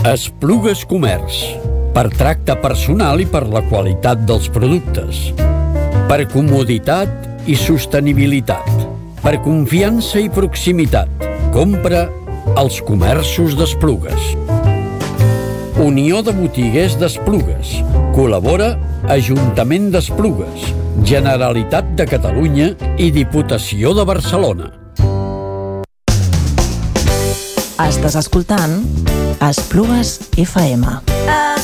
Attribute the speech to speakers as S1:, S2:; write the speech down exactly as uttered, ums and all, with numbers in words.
S1: Esplugues Comerç, per tracte personal i per la qualitat dels productes, per comoditat i sostenibilitat, per confiança i proximitat. Compra als comerços d'Esplugues. Unió de Botiguers d'Esplugues. Col·labora Ajuntament d'Esplugues, Generalitat de Catalunya i Diputació de Barcelona.
S2: Estàs escoltant Esplugues F M.